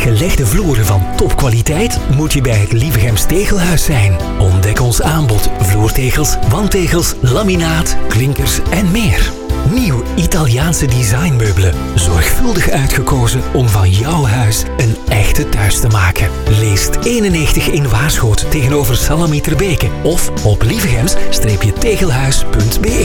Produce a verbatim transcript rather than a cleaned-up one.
gelegde vloeren van topkwaliteit moet je bij het Lievegems Tegelhuis zijn. Ontdek ons aanbod vloertegels, wandtegels, laminaat, klinkers en meer. Nieuw Italiaanse designmeubelen. Zorgvuldig uitgekozen om van jouw huis een echte thuis te maken. Leest eenennegentig in Waarschoot tegenover Salami Terbeke of op lievegems tegelhuis punt be.